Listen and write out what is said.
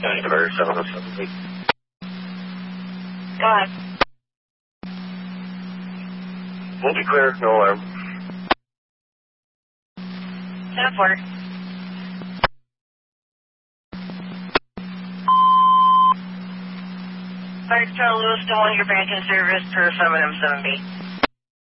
Number 707B. Go ahead. We'll be clear, no alarm. 10-4. Fire Control Lewis, Des Moines, your branch in service per 7M7B.